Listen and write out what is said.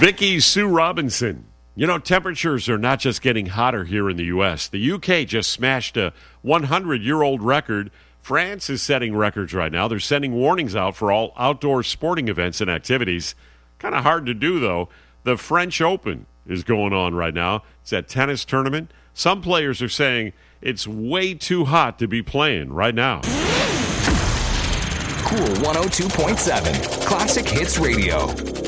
Vicky Sue Robinson. You know, temperatures are not just getting hotter here in the U.S. The U.K. just smashed a 100-year-old record. France is setting records right now. They're sending warnings out for all outdoor sporting events and activities. Kind of hard to do, though. The French Open is going on right now. It's a tennis tournament. Some players are saying it's way too hot to be playing right now. Cool 102.7 Classic Hits Radio.